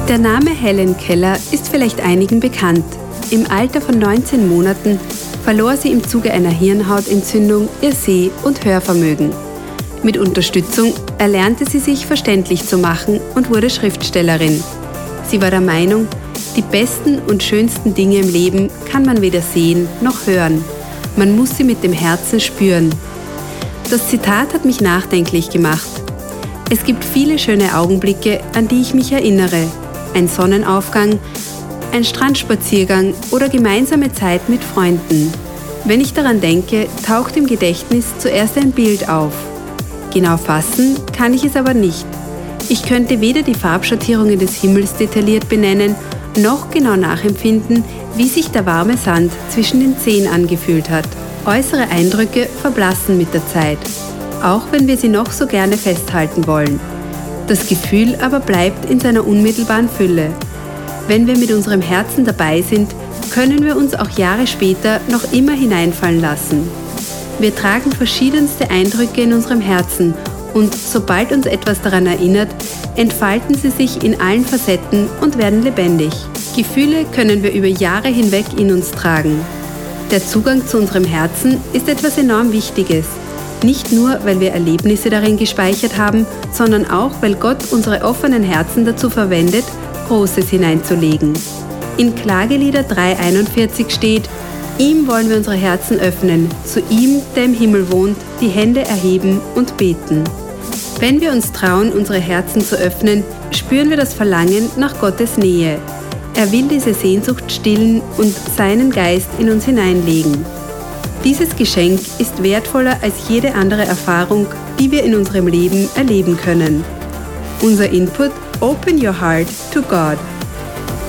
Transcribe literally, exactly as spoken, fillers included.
Der Name Helen Keller ist vielleicht einigen bekannt. Im Alter von neunzehn Monaten verlor sie im Zuge einer Hirnhautentzündung ihr Seh- und Hörvermögen. Mit Unterstützung erlernte sie sich verständlich zu machen und wurde Schriftstellerin. Sie war der Meinung, die besten und schönsten Dinge im Leben kann man weder sehen noch hören. Man muss sie mit dem Herzen spüren. Das Zitat hat mich nachdenklich gemacht. Es gibt viele schöne Augenblicke, an die ich mich erinnere. Ein Sonnenaufgang, ein Strandspaziergang oder gemeinsame Zeit mit Freunden. Wenn ich daran denke, taucht im Gedächtnis zuerst ein Bild auf. Genau fassen kann ich es aber nicht. Ich könnte weder die Farbschattierungen des Himmels detailliert benennen, noch genau nachempfinden, wie sich der warme Sand zwischen den Zehen angefühlt hat. Äußere Eindrücke verblassen mit der Zeit, auch wenn wir sie noch so gerne festhalten wollen. Das Gefühl aber bleibt in seiner unmittelbaren Fülle. Wenn wir mit unserem Herzen dabei sind, können wir uns auch Jahre später noch immer hineinfallen lassen. Wir tragen verschiedenste Eindrücke in unserem Herzen und sobald uns etwas daran erinnert, entfalten sie sich in allen Facetten und werden lebendig. Gefühle können wir über Jahre hinweg in uns tragen. Der Zugang zu unserem Herzen ist etwas enorm Wichtiges. Nicht nur, weil wir Erlebnisse darin gespeichert haben, sondern auch, weil Gott unsere offenen Herzen dazu verwendet, Großes hineinzulegen. In Klagelieder drei einundvierzig steht: Ihm wollen wir unsere Herzen öffnen, zu ihm, der im Himmel wohnt, die Hände erheben und beten. Wenn wir uns trauen, unsere Herzen zu öffnen, spüren wir das Verlangen nach Gottes Nähe. Er will diese Sehnsucht stillen und seinen Geist in uns hineinlegen. Dieses Geschenk ist wertvoller als jede andere Erfahrung, die wir in unserem Leben erleben können. Unser Input: Open your heart to God.